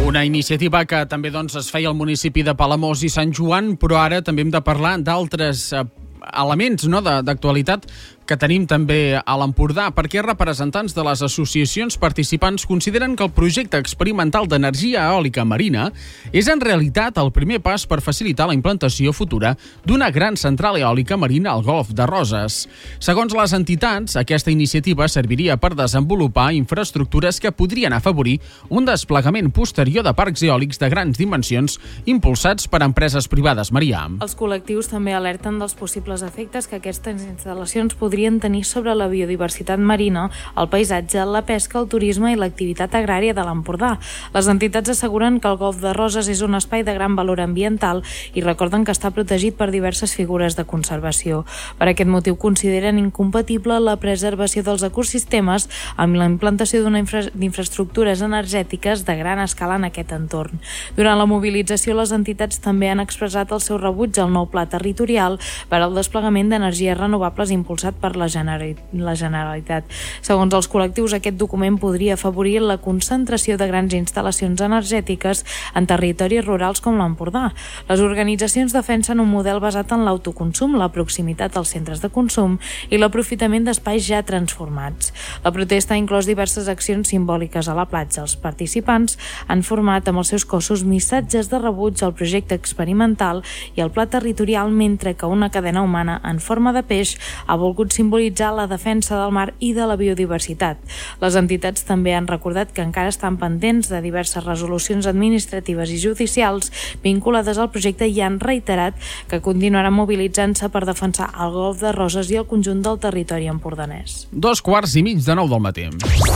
Una iniciativa que també es feia al municipi de Palamós i Sant Joan, però ara també hem de parlar d'altres elements d'actualitat que tenim també a l'Empordà, perquè representants de les associacions participants consideren que el projecte experimental d'energia eòlica marina és en realitat el primer pas per facilitar la implantació futura d'una gran central eòlica marina al Golf de Roses. Segons les entitats, aquesta iniciativa serviria per desenvolupar infraestructures que podrien afavorir un desplegament posterior de parcs eòlics de grans dimensions impulsats per empreses privades. Maria. Els col·lectius també alerten dels possibles efectes que aquestes instal·lacions podrien tenir sobre la biodiversitat marina, el paisatge, la pesca, el turisme i l'activitat agrària de l'Empordà. Les entitats asseguren que el Golf de Roses és un espai de gran valor ambiental i recorden que està protegit per diverses figures de conservació. Per aquest motiu consideren incompatible la preservació dels ecosistemes amb la implantació d'infraestructures energètiques de gran escala en aquest entorn. Durant la mobilització, les entitats també han expressat el seu rebuig al nou pla territorial per al desplegament d'energies renovables impulsat per la Generalitat. Segons els col·lectius, aquest document podria afavorir la concentració de grans instal·lacions energètiques en territoris rurals com l'Empordà. Les organitzacions defensen un model basat en l'autoconsum, la proximitat als centres de consum i l'aprofitament d'espais ja transformats. La protesta ha inclòs diverses accions simbòliques a la platja. Els participants han format amb els seus cossos missatges de rebuig al projecte experimental i al pla territorial, mentre que una cadena humana en forma de peix ha volgut simbolitzar la defensa del mar i de la biodiversitat. Les entitats també han recordat que encara estan pendents de diverses resolucions administratives i judicials vinculades al projecte i han reiterat que continuaran mobilitzant-se per defensar el Golf de Roses i el conjunt del territori empordanès. 8:45 del matí.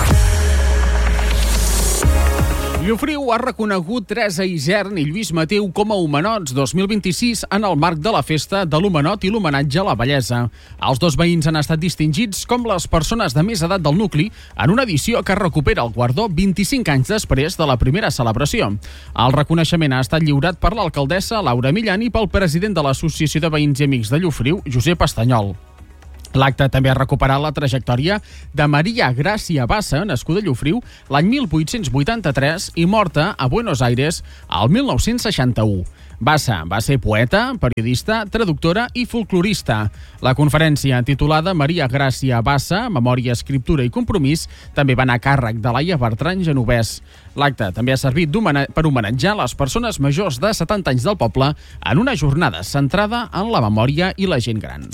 Llofriu ha reconegut Teresa Isern i Lluís Mateu com a Homenots 2026 en el marc de la festa de l'Homenot i l'homenatge a la bellesa. Els dos veïns han estat distingits com les persones de més edat del nucli en una edició que recupera el guardó 25 anys després de la primera celebració. El reconeixement ha estat lliurat per l'alcaldessa Laura Millán i pel president de l'Associació de Veïns i Amics de Llofriu, Josep Estanyol. L'acte també ha recuperat la trajectòria de Maria Gràcia Bassa, nascuda a Llofriu l'any 1883 i morta a Buenos Aires el 1961. Bassa va ser poeta, periodista, traductora i folclorista. La conferència, titulada Maria Gràcia Bassa, Memòria, Escriptura i Compromís, també va anar a càrrec de Laia Bertran Genovès. L'acte també ha servit per homenatjar les persones majors de 70 anys del poble en una jornada centrada en la memòria i la gent gran.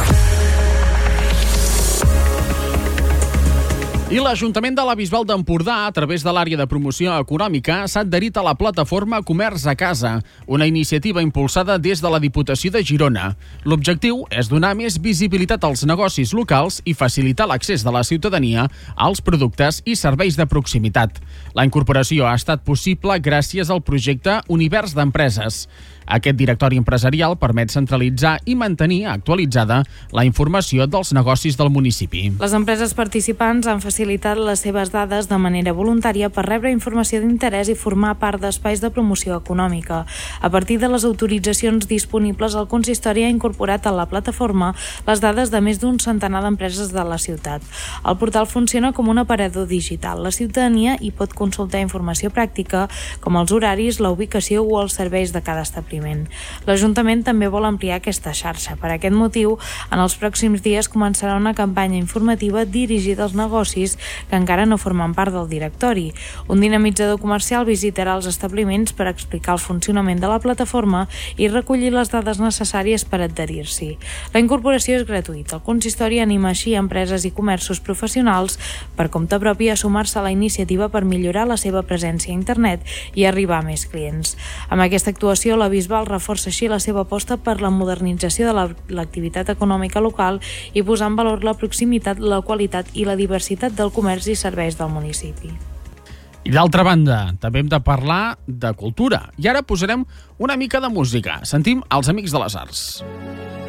I l'Ajuntament de la Bisbal d'Empordà, a través de l'àrea de promoció econòmica, s'ha adherit a la plataforma Comerç a Casa, una iniciativa impulsada des de la Diputació de Girona. L'objectiu és donar més visibilitat als negocis locals i facilitar l'accés de la ciutadania als productes i serveis de proximitat. La incorporació ha estat possible gràcies al projecte Univers d'Empreses. Aquest directori empresarial permet centralitzar i mantenir actualitzada la informació dels negocis del municipi. Les empreses participants han facilitat les seves dades de manera voluntària per rebre informació d'interès i formar part d'espais de promoció econòmica. A partir de les autoritzacions disponibles, el consistori ha incorporat a la plataforma les dades de més d'un centenar d'empreses de la ciutat. El portal funciona com un aparador digital. La ciutadania hi pot consultar informació pràctica, com els horaris, la ubicació o els serveis de cada establiment. L'Ajuntament també vol ampliar aquesta xarxa. Per aquest motiu, en els pròxims dies començarà una campanya informativa dirigida als negocis que encara no formen part del directori. Un dinamitzador comercial visitarà els establiments per explicar el funcionament de la plataforma i recollir les dades necessàries per adherir-s'hi. La incorporació és gratuïta. El consistori anima així empreses i comerços professionals per compte propi a sumar-se a la iniciativa per millorar la seva presència a internet i arribar a més clients. Amb aquesta actuació, la Bisbal reforça així la seva aposta per la modernització de l'activitat econòmica local i posar en valor la proximitat, la qualitat i la diversitat del comerç i serveis del municipi. I d'altra banda, també hem de parlar de cultura. I ara posarem una mica de música. Sentim Els Amics de les Arts.